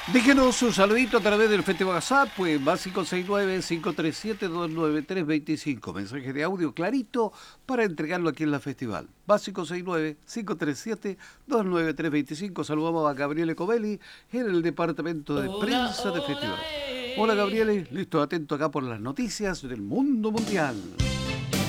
Déjenos un saludito a través del Festival WhatsApp, pues básico 69-537-29325. Mensaje de audio clarito para entregarlo aquí en la festival. Básico 69-537-29325. Saludamos a Gabriele Covelli en el departamento de prensa de festival. Hola Gabriele, listo, atento acá por las noticias del mundo mundial.